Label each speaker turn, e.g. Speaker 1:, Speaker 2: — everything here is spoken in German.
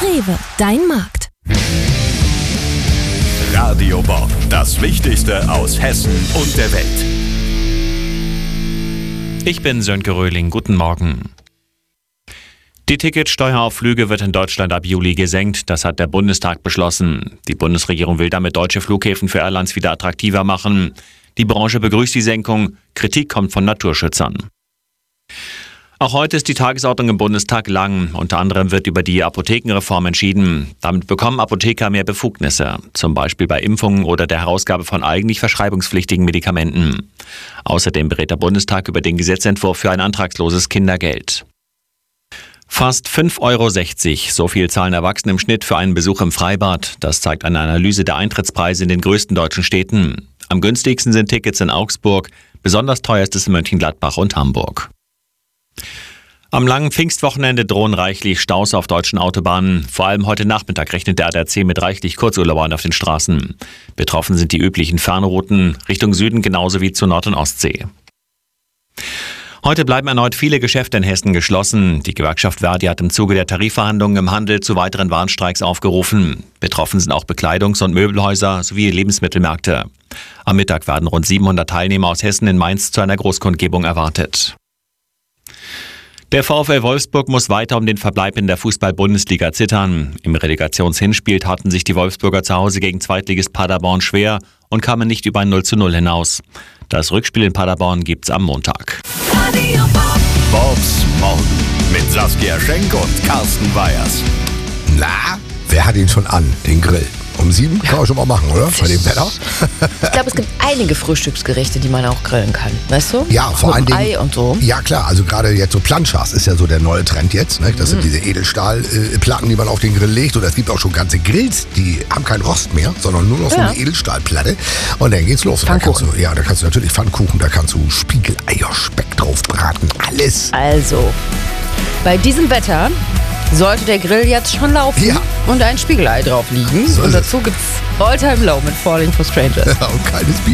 Speaker 1: Rewe, dein Markt.
Speaker 2: Radio Bob, das Wichtigste aus Hessen und der Welt.
Speaker 3: Ich bin Sönke Röhling, guten Morgen. Die Ticketsteuer auf Flüge wird in Deutschland ab Juli gesenkt, das hat der Bundestag beschlossen. Die Bundesregierung will damit deutsche Flughäfen für Airlines wieder attraktiver machen. Die Branche begrüßt die Senkung, Kritik kommt von Naturschützern. Auch heute ist die Tagesordnung im Bundestag lang. Unter anderem wird über die Apothekenreform entschieden. Damit bekommen Apotheker mehr Befugnisse, zum Beispiel bei Impfungen oder der Herausgabe von eigentlich verschreibungspflichtigen Medikamenten. Außerdem berät der Bundestag über den Gesetzentwurf für ein antragsloses Kindergeld. Fast 5,60 €, so viel zahlen Erwachsene im Schnitt für einen Besuch im Freibad. Das zeigt eine Analyse der Eintrittspreise in den größten deutschen Städten. Am günstigsten sind Tickets in Augsburg, besonders teuer ist es in Mönchengladbach und Hamburg. Am langen Pfingstwochenende drohen reichlich Staus auf deutschen Autobahnen. Vor allem heute Nachmittag rechnet der ADAC mit reichlich Kurzurlaubern auf den Straßen. Betroffen sind die üblichen Fernrouten Richtung Süden genauso wie zur Nord- und Ostsee. Heute bleiben erneut viele Geschäfte in Hessen geschlossen. Die Gewerkschaft Verdi hat im Zuge der Tarifverhandlungen im Handel zu weiteren Warnstreiks aufgerufen. Betroffen sind auch Bekleidungs- und Möbelhäuser sowie Lebensmittelmärkte. Am Mittag werden rund 700 Teilnehmer aus Hessen in Mainz zu einer Großkundgebung erwartet. Der VfL Wolfsburg muss weiter um den Verbleib in der Fußball-Bundesliga zittern. Im Relegationshinspiel taten sich die Wolfsburger zu Hause gegen Zweitligist Paderborn schwer und kamen nicht über ein 0:0 hinaus. Das Rückspiel in Paderborn gibt's am Montag.
Speaker 2: Bobs Morgen mit Saskia Schenk und Carsten Weyers.
Speaker 4: Na, wer hat ihn schon an, den Grill? Um 7 kann man schon mal machen, oder? Bei dem Wetter.
Speaker 5: Ich glaube, es gibt einige Frühstücksgerichte, die man auch grillen kann. Weißt du?
Speaker 4: Ja, vor allen Dingen.
Speaker 5: Ei und so.
Speaker 4: Ja, klar. Also gerade jetzt so Planchas ist ja so der neue Trend jetzt. Ne? Das sind diese Edelstahlplatten, die man auf den Grill legt. Oder es gibt auch schon ganze Grills, die haben keinen Rost mehr, sondern nur noch so eine Edelstahlplatte. Und dann geht's los.
Speaker 5: Pfannkuchen.
Speaker 4: Da kannst du natürlich Pfannkuchen, da kannst du Spiegeleier, Speck drauf braten, alles.
Speaker 5: Also, bei diesem Wetter sollte der Grill jetzt schon laufen und ein Spiegelei drauf liegen.
Speaker 4: So
Speaker 5: und
Speaker 4: ist
Speaker 5: dazu gibt's All Time Low mit Falling for Strangers.
Speaker 4: Und keines Bier.